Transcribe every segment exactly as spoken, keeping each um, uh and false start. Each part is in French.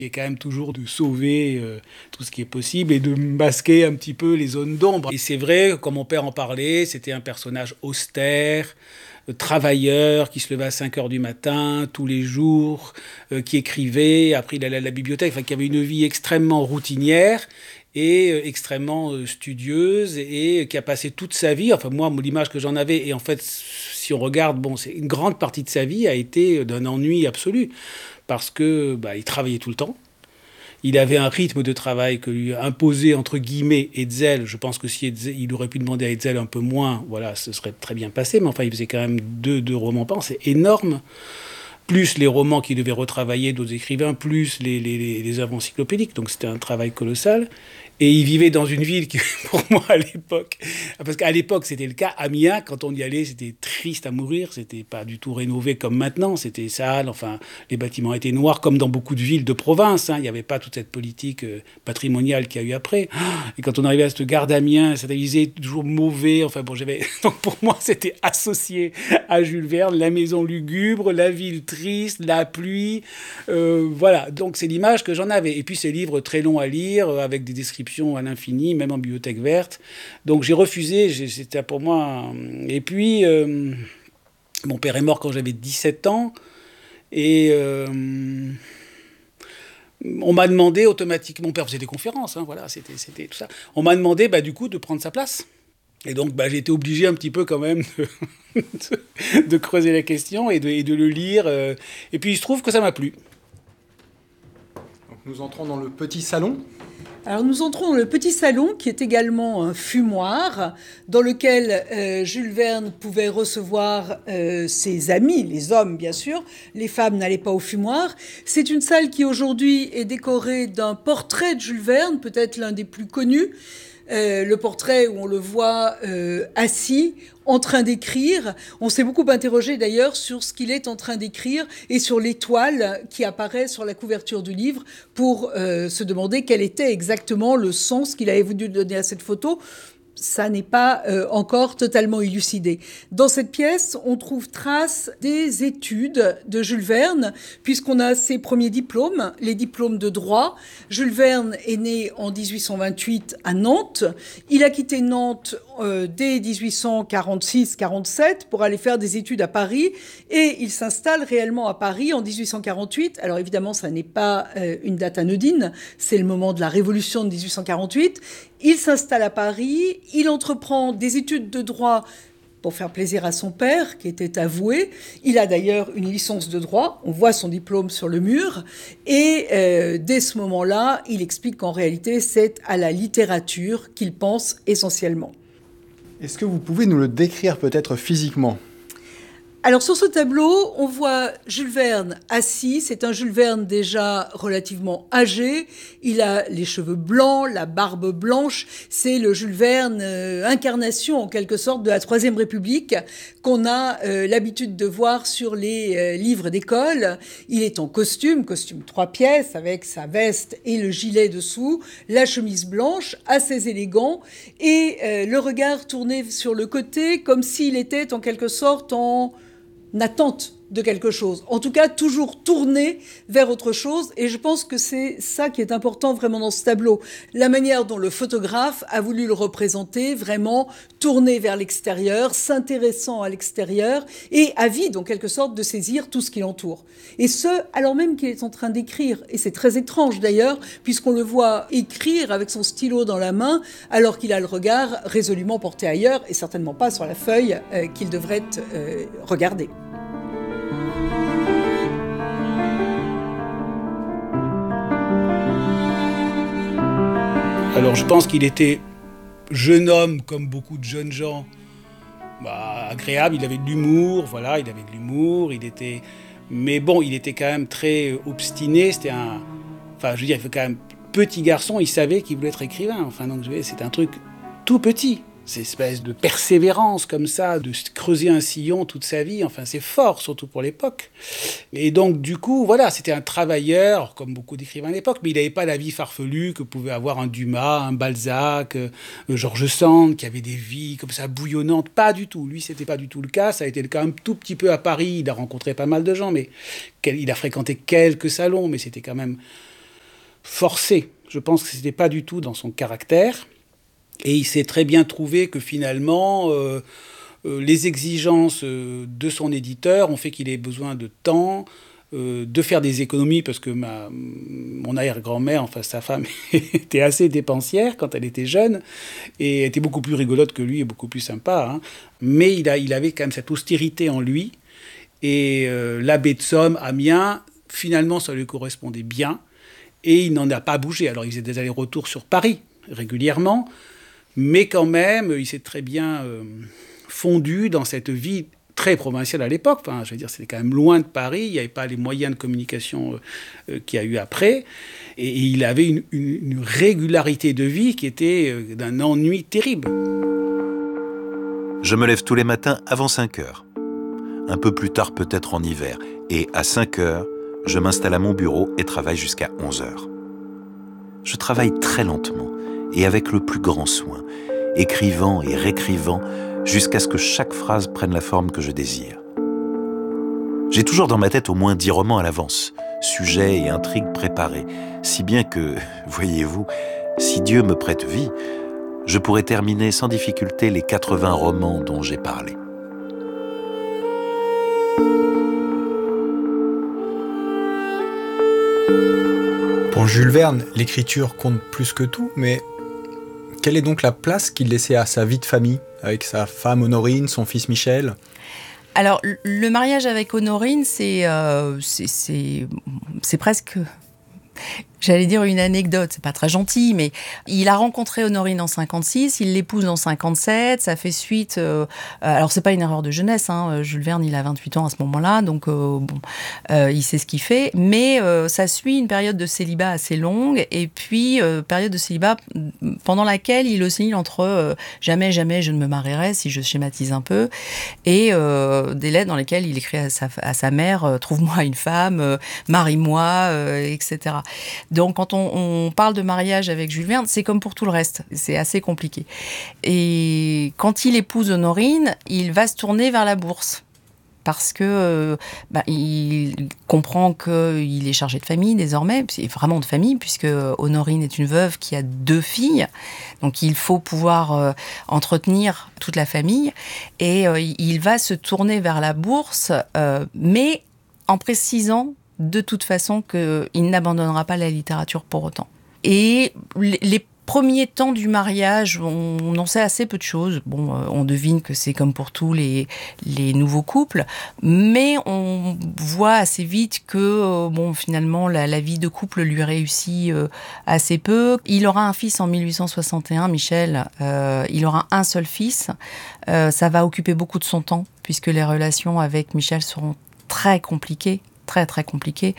Il est quand même toujours de sauver euh, tout ce qui est possible et de masquer un petit peu les zones d'ombre. Et c'est vrai, comme mon père en parlait, c'était un personnage austère, euh, travailleur, qui se levait à cinq heures du matin, tous les jours, euh, qui écrivait, après il allait à la bibliothèque, enfin qui avait une vie extrêmement routinière et euh, extrêmement euh, studieuse et, et qui a passé toute sa vie, enfin moi, l'image que j'en avais, et en fait, si on regarde, bon, c'est une grande partie de sa vie a été d'un ennui absolu. Parce que bah, il travaillait tout le temps. Il avait un rythme de travail que lui imposait, entre guillemets, Hetzel. Je pense que si Hetzel, il aurait pu demander à Hetzel un peu moins, voilà, ce serait très bien passé. Mais enfin, il faisait quand même deux, deux romans par an. C'est énorme. Plus les romans qu'il devait retravailler d'autres écrivains, plus les, les, les, les œuvres encyclopédiques. Donc c'était un travail colossal. Et il vivait dans une ville qui, pour moi, à l'époque, parce qu'à l'époque, c'était le cas, Amiens, quand on y allait, c'était triste à mourir, c'était pas du tout rénové comme maintenant, c'était sale, enfin, les bâtiments étaient noirs, comme dans beaucoup de villes de province, hein. Il n'y avait pas toute cette politique euh, patrimoniale qu'il y a eu après. Et quand on arrivait à cette gare d'Amiens, ça disait toujours mauvais, enfin bon, j'avais... Donc pour moi, c'était associé à Jules Verne, la maison lugubre, la ville triste, la pluie, euh, voilà. Donc c'est l'image que j'en avais. Et puis ces livres très longs à lire, avec des descriptions à l'infini, même en bibliothèque verte. Donc j'ai refusé, j'ai, c'était pour moi... Et puis, euh, mon père est mort quand j'avais dix-sept ans, et euh, on m'a demandé automatiquement... Mon père faisait des conférences, hein, voilà, c'était, c'était tout ça. On m'a demandé, bah, du coup, de prendre sa place. Et donc, bah, j'ai été obligé un petit peu quand même de, de, de creuser la question et de, et de le lire. Euh, et puis, il se trouve que ça m'a plu. Donc, nous entrons dans le petit salon. Alors nous entrons dans le petit salon qui est également un fumoir dans lequel euh, Jules Verne pouvait recevoir euh, ses amis, les hommes bien sûr, les femmes n'allaient pas au fumoir. C'est une salle qui aujourd'hui est décorée d'un portrait de Jules Verne, peut-être l'un des plus connus. Euh, le portrait où on le voit euh, assis, en train d'écrire. On s'est beaucoup interrogé d'ailleurs sur ce qu'il est en train d'écrire et sur l'étoile qui apparaît sur la couverture du livre pour euh, se demander quel était exactement le sens qu'il avait voulu donner à cette photo. Ça n'est pas euh, encore totalement élucidé. Dans cette pièce, on trouve trace des études de Jules Verne, puisqu'on a ses premiers diplômes, les diplômes de droit. Jules Verne est né en dix-huit cent vingt-huit à Nantes. Il a quitté Nantes euh, dès dix-huit cent quarante-six quarante-sept pour aller faire des études à Paris, et il s'installe réellement à Paris en dix-huit cent quarante-huit. Alors évidemment, ça n'est pas euh, une date anodine, c'est le moment de la Révolution de dix-huit cent quarante-huit. Il s'installe à Paris, il entreprend des études de droit pour faire plaisir à son père, qui était avoué. Il a d'ailleurs une licence de droit, on voit son diplôme sur le mur, et euh, dès ce moment-là, il explique qu'en réalité, c'est à la littérature qu'il pense essentiellement. Est-ce que vous pouvez nous le décrire peut-être physiquement ? Alors sur ce tableau, on voit Jules Verne assis. C'est un Jules Verne déjà relativement âgé. Il a les cheveux blancs, la barbe blanche. C'est le Jules Verne euh, incarnation en quelque sorte de la Troisième République qu'on a euh, l'habitude de voir sur les euh, livres d'école. Il est en costume, costume trois pièces avec sa veste et le gilet dessous, la chemise blanche, assez élégant et euh, le regard tourné sur le côté comme s'il était en quelque sorte en attente de quelque chose. En tout cas, toujours tourné vers autre chose. Et je pense que c'est ça qui est important vraiment dans ce tableau. La manière dont le photographe a voulu le représenter, vraiment tourné vers l'extérieur, s'intéressant à l'extérieur et avide en quelque sorte de saisir tout ce qui l'entoure. Et ce, alors même qu'il est en train d'écrire. Et c'est très étrange d'ailleurs, puisqu'on le voit écrire avec son stylo dans la main, alors qu'il a le regard résolument porté ailleurs et certainement pas sur la feuille euh, qu'il devrait euh, regarder. Alors je pense qu'il était jeune homme, comme beaucoup de jeunes gens, bah, agréable, il avait de l'humour, voilà, il avait de l'humour, il était... Mais bon, il était quand même très obstiné, c'était un... Enfin, je veux dire, il fait quand même petit garçon, il savait qu'il voulait être écrivain, enfin, donc c'est un truc tout petit. Cette espèce de persévérance comme ça, de creuser un sillon toute sa vie, enfin c'est fort, surtout pour l'époque. Et donc du coup, voilà, c'était un travailleur, comme beaucoup d'écrivains à l'époque, mais il n'avait pas la vie farfelue que pouvait avoir un Dumas, un Balzac, euh, George Sand, qui avait des vies comme ça bouillonnantes. Pas du tout, lui c'était pas du tout le cas, ça a été le cas un tout petit peu à Paris, il a rencontré pas mal de gens, mais il a fréquenté quelques salons, mais c'était quand même... forcé. Je pense que ce n'était pas du tout dans son caractère. Et il s'est très bien trouvé que finalement, euh, euh, les exigences euh, de son éditeur ont fait qu'il ait besoin de temps, euh, de faire des économies, parce que ma, mon arrière-grand-mère, enfin sa femme, était assez dépensière quand elle était jeune, et était beaucoup plus rigolote que lui, et beaucoup plus sympa. Hein. Mais il, a, il avait quand même cette austérité en lui. Et euh, la baie de Somme, Amiens, finalement, ça lui correspondait bien. Et il n'en a pas bougé. Alors, il faisait des allers-retours sur Paris, régulièrement. Mais quand même, il s'est très bien euh, fondu dans cette vie très provinciale à l'époque. Enfin, je veux dire, c'était quand même loin de Paris. Il n'y avait pas les moyens de communication euh, qu'il y a eu après. Et, et il avait une, une, une régularité de vie qui était euh, d'un ennui terrible. Je me lève tous les matins avant cinq heures. Un peu plus tard peut-être en hiver. Et à cinq heures, je m'installe à mon bureau et travaille jusqu'à onze heures. Je travaille très lentement et avec le plus grand soin, écrivant et réécrivant jusqu'à ce que chaque phrase prenne la forme que je désire. J'ai toujours dans ma tête au moins dix romans à l'avance, sujets et intrigues préparés, si bien que, voyez-vous, si Dieu me prête vie, je pourrais terminer sans difficulté les quatre-vingts romans dont j'ai parlé. Pour Jules Verne, l'écriture compte plus que tout, mais quelle est donc la place qu'il laissait à sa vie de famille, avec sa femme Honorine, son fils Michel ? Alors, le mariage avec Honorine, c'est, euh, c'est, c'est, c'est presque... J'allais dire une anecdote, c'est pas très gentil, mais il a rencontré Honorine en cinquante-six, il l'épouse en cinquante-sept, ça fait suite... Euh, alors, c'est pas une erreur de jeunesse, hein, Jules Verne, il a vingt-huit ans à ce moment-là, donc euh, bon, euh, il sait ce qu'il fait, mais euh, ça suit une période de célibat assez longue, et puis euh, période de célibat pendant laquelle il oscille entre euh, « jamais, jamais je ne me marierai », si je schématise un peu, et euh, des lettres dans lesquelles il écrit à sa, à sa mère euh, « trouve-moi une femme, euh, marie-moi euh, », et cetera. Donc, quand on, on parle de mariage avec Jules Verne, c'est comme pour tout le reste. C'est assez compliqué. Et quand il épouse Honorine, il va se tourner vers la bourse. Parce que euh, bah, il comprend qu'il est chargé de famille désormais, c'est vraiment de famille, puisque Honorine est une veuve qui a deux filles. Donc il faut pouvoir euh, entretenir toute la famille. Et euh, il va se tourner vers la bourse, euh, mais en précisant de toute façon qu'il n'abandonnera pas la littérature pour autant. Et les premiers temps du mariage, on en sait assez peu de choses. Bon, on devine que c'est comme pour tous les, les nouveaux couples, mais on voit assez vite que bon, finalement, la, la vie de couple lui réussit assez peu. Il aura un fils en mille huit cent soixante et un, Michel. Euh, il aura un seul fils. Euh, ça va occuper beaucoup de son temps, puisque les relations avec Michel seront très compliquées. très très compliqué.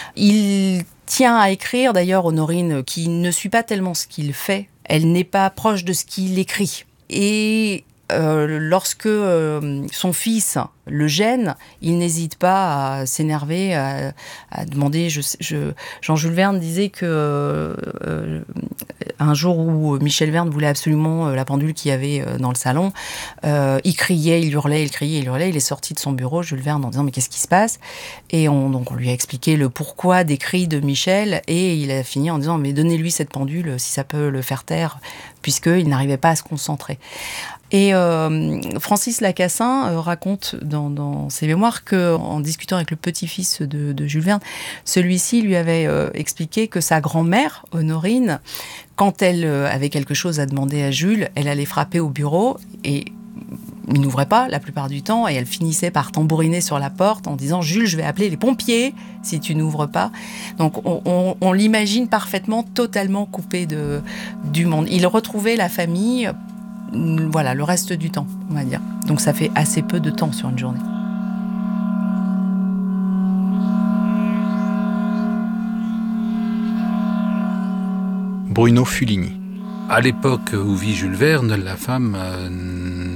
Il tient à écrire, d'ailleurs, Honorine, qui ne suit pas tellement ce qu'il fait, elle n'est pas proche de ce qu'il écrit. Et euh, lorsque euh, son fils le gêne, il n'hésite pas à s'énerver, à, à demander... Je, je, Jean-Jules Verne disait que euh, un jour où Michel Verne voulait absolument la pendule qu'il y avait dans le salon, euh, il criait, il hurlait, il criait, il hurlait. Il est sorti de son bureau, Jules Verne, en disant « Mais qu'est-ce qui se passe ?» Et on, donc on lui a expliqué le pourquoi des cris de Michel, et il a fini en disant « Mais donnez-lui cette pendule, si ça peut le faire taire », puisqu'il n'arrivait pas à se concentrer. Et euh, Francis Lacassin euh, raconte dans, dans ses mémoires qu'en discutant avec le petit-fils de, de Jules Verne, celui-ci lui avait euh, expliqué que sa grand-mère, Honorine, quand elle euh, avait quelque chose à demander à Jules, elle allait frapper au bureau et il n'ouvrait pas la plupart du temps et elle finissait par tambouriner sur la porte en disant « Jules, je vais appeler les pompiers si tu n'ouvres pas ». Donc on, on, on l'imagine parfaitement totalement coupé de, du monde. Il retrouvait la famille... Voilà, le reste du temps, on va dire. Donc ça fait assez peu de temps sur une journée. Bruno Fulini. À l'époque où vit Jules Verne, la femme euh,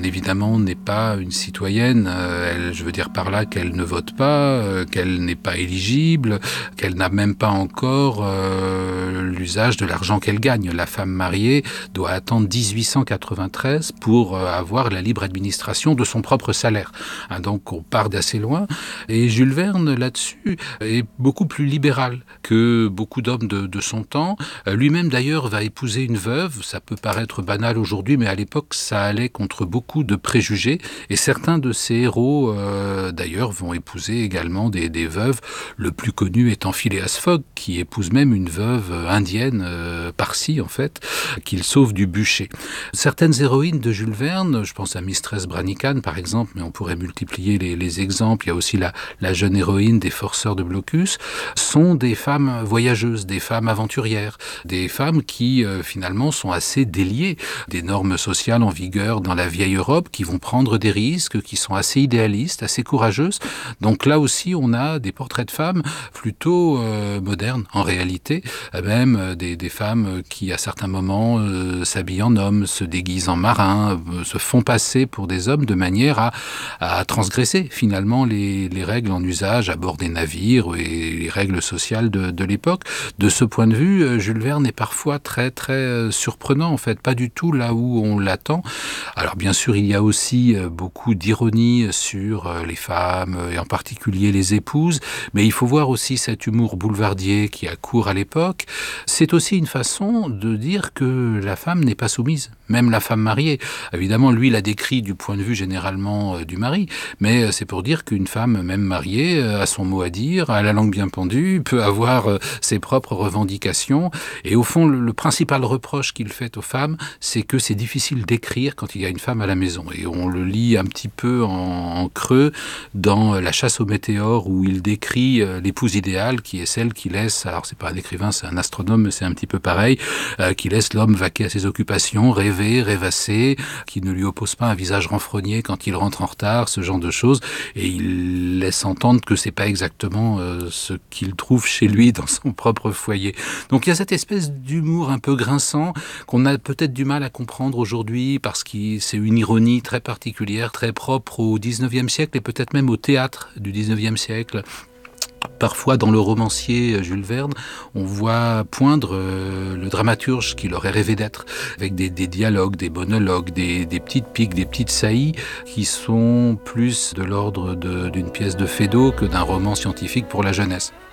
évidemment, n'est pas une citoyenne. Euh, elle, je veux dire par là qu'elle ne vote pas, euh, qu'elle n'est pas éligible, qu'elle n'a même pas encore euh, l'usage de l'argent qu'elle gagne. La femme mariée doit attendre dix-huit cent quatre-vingt-treize pour euh, avoir la libre administration de son propre salaire. Hein, donc on part d'assez loin. Et Jules Verne, là-dessus, est beaucoup plus libéral que beaucoup d'hommes de, de son temps. Euh, lui-même, d'ailleurs, va épouser une veuve. Ça peut paraître banal aujourd'hui, mais à l'époque, ça allait contre beaucoup de préjugés. Et certains de ses héros, euh, d'ailleurs, vont épouser également des, des veuves. Le plus connu étant Phileas Fogg, qui épouse même une veuve indienne, euh, parsie en fait, qu'il sauve du bûcher. Certaines héroïnes de Jules Verne, je pense à Mistress Brannigan par exemple, mais on pourrait multiplier les, les exemples. Il y a aussi la, la jeune héroïne des Forceurs de Blocus, sont des femmes voyageuses, des femmes aventurières, des femmes qui euh, finalement sont assez déliées des normes sociales en vigueur dans la vieille Europe, qui vont prendre des risques, qui sont assez idéalistes, assez courageuses. Donc là aussi, on a des portraits de femmes plutôt euh, modernes en réalité, même euh, des, des femmes qui à certains moments euh, s'habillent en hommes, se déguisent en marins, euh, se font passer pour des hommes de manière à, à transgresser finalement les, les règles en usage à bord des navires et les règles sociales de, de l'époque. De ce point de vue, euh, Jules Verne est parfois très très euh, surprenant en fait, pas du tout là où on l'attend. Alors bien sûr, il y a aussi euh, beaucoup d'ironie sur euh, les femmes et en particulier les épouses, mais il faut voir aussi cet humour boulevardier qui a cours à l'époque. C'est aussi une façon de dire que la femme n'est pas soumise, même la femme mariée. Évidemment, lui l'a décrit du point de vue généralement euh, du mari, mais euh, c'est pour dire qu'une femme, même mariée, euh, a son mot à dire, a la langue bien pendue, peut avoir euh, ses propres revendications, et au fond, le, le principal reproche qu'il fait aux femmes, c'est que c'est difficile d'écrire quand il y a une femme à la maison, et on le lit un petit peu en, en creux dans La chasse au météore, où il décrit euh, l'épouse idéale, qui est celle qui laisse, alors c'est pas un écrivain, c'est un astronome, mais c'est un petit peu pareil, euh, qui laisse l'homme vaquer à ses occupations, rêver, rêvasser, qui ne lui oppose pas un visage renfrogné quand il rentre en retard, ce genre de choses, et il laisse entendre que c'est pas exactement euh, ce qu'il trouve chez lui dans son propre foyer. Donc il y a cette espèce d'humour un peu grinçant qu'on a peut-être du mal à comprendre aujourd'hui parce que c'est une ironie très particulière, très propre au dix-neuvième siècle et peut-être même au théâtre du dix-neuvième siècle. Parfois, dans le romancier Jules Verne, on voit poindre euh, le dramaturge qu'il aurait rêvé d'être, avec des, des dialogues, des monologues, des, des petites piques, des petites saillies, qui sont plus de l'ordre de, d'une pièce de Feydeau que d'un roman scientifique pour la jeunesse.